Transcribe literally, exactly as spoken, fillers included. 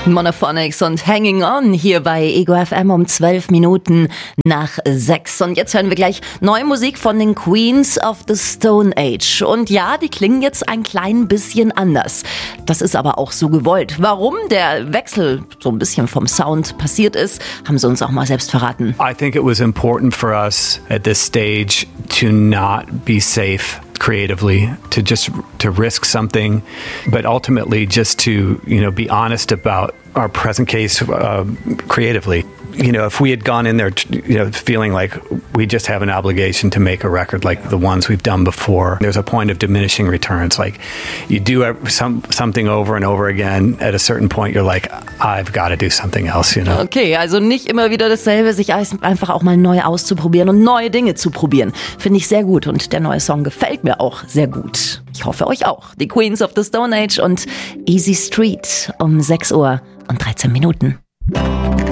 Monophonics und Hanging On hier bei Ego F M um zwölf Minuten nach sechs. Und jetzt hören wir gleich neue Musik von den Queens of the Stone Age. Und ja, die klingen jetzt ein klein bisschen anders. Das ist aber auch so gewollt. Warum der Wechsel so ein bisschen vom Sound passiert ist, haben sie uns auch mal selbst verraten. I think it was important for us at this stage to not be safe creatively, to just to risk something, but ultimately just to, you know, be honest about our present case uh, creatively. You know, if we had gone in there, you know, feeling like we just have an obligation to make a record like the ones we've done before, there's a point of diminishing returns. Like, you do some, something over and over again, at a certain point you're like, I've got to do something else, you know? Okay, also nicht immer wieder dasselbe, sich einfach auch mal neu auszuprobieren und neue Dinge zu probieren. Finde ich sehr gut und der neue Song gefällt mir auch sehr gut. Ich hoffe euch auch. Die Queens of the Stone Age und Easy Street um sechs Uhr und dreizehn Minuten.